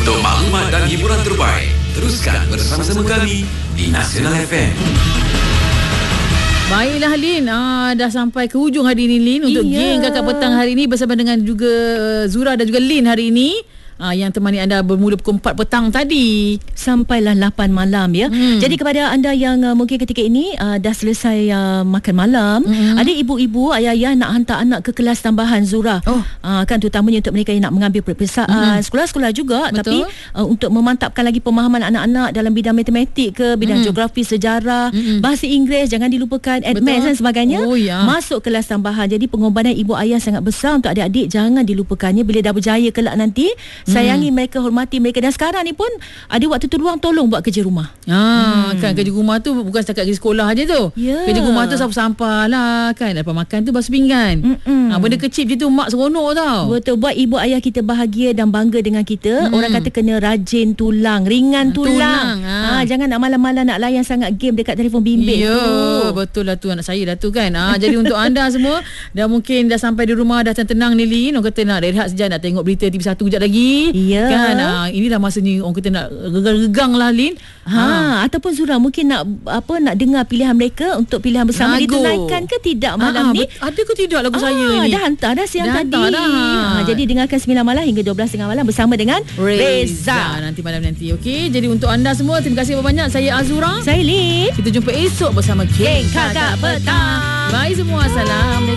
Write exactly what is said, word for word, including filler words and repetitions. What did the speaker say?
Untuk maklumat dan hiburan terbaik, teruskan bersama-sama kami di Nasional F M. Baiklah Lin, ah, dah sampai ke hujung hari ini Lin untuk Iya. geng Kakak Petang hari ini bersama dengan juga uh, Zura dan juga Lin hari ini. Ah, yang temani anda bermula pukul empat petang tadi sampailah lapan malam ya. Hmm. Jadi kepada anda yang uh, mungkin ketika ini uh, dah selesai uh, makan malam, hmm. ada ibu-ibu, ayah-ayah nak hantar anak ke kelas tambahan Zura. Oh. Uh, kan terutamanya untuk mereka yang nak mengambil peperiksaan, hmm. sekolah-sekolah juga. Betul. Tapi uh, untuk memantapkan lagi pemahaman anak-anak dalam bidang matematik ke, bidang hmm. geografi, sejarah, hmm. bahasa Inggeris, jangan dilupakan advance dan sebagainya. Oh, ya. Masuk kelas tambahan. Jadi pengorbanan ibu ayah sangat besar untuk adik-adik, jangan dilupakannya. Bila dah berjaya kelak nanti, sayangi hmm. mereka, hormati mereka. Dan sekarang ni pun ada waktu terluang, tolong buat kerja rumah. Ah, hmm. Kan kerja rumah tu bukan setakat kerja sekolah aja tu. Yeah. Kerja rumah tu sapu-sampah lah kan. Lepas makan tu basuh pinggan. Ah, benda kecil je tu mak seronok tau. Betul, buat ibu ayah kita bahagia dan bangga dengan kita. Hmm. Orang kata kena rajin tulang, ringan tulang. tulang ah. Ah, jangan nak malam-malam nak layan sangat game dekat telefon bimbit. Ya, tu. betul lah tu anak saya dah tu kan. Ah, jadi untuk anda semua dah mungkin dah sampai di rumah dah tenang ni Lin. Orang kata nak rehat sekejap, nak tengok berita T V satu kejap lagi. Ya. Kan, ah, inilah masanya orang kata nak regang-regang lah Lin. Ha, ha. Ataupun Zura mungkin nak apa nak dengar pilihan mereka untuk pilihan bersama Lagu. ditunaikan ke tidak malam ha, ni? Bet- ada ke tidak lagu ah, saya ni? Dah hantar dah siang dah tadi. Dah. Ha, jadi dengarkan sembilan malam hingga dua belas tiga puluh malam bersama dengan Reza. Reza. Nanti malam nanti. Okey, jadi untuk anda semua terima kasih banyak. Saya Azura. Saya Lin. Kita jumpa esok bersama Geng Kakak Petang. Bye semua. Assalamualaikum.